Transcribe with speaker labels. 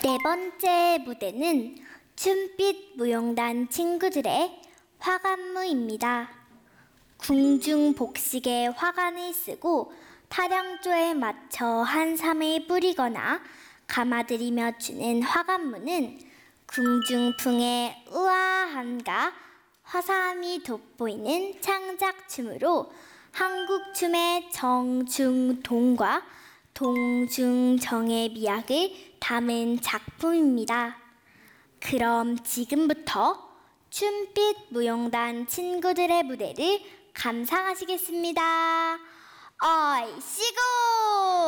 Speaker 1: 네 번째 무대는 춤빛 무용단 친구들의 화관무입니다. 궁중복식의 화관을 쓰고 타령조에 맞춰 한삼을 뿌리거나 감아들이며 추는 화관무는 궁중풍의 우아함과 화사함이 돋보이는 창작춤으로 한국춤의 정중동과 동중정의 미학을 담은 작품입니다. 그럼 지금부터 춤빛 무용단 친구들의 무대를 감상하시겠습니다. 얼씨구!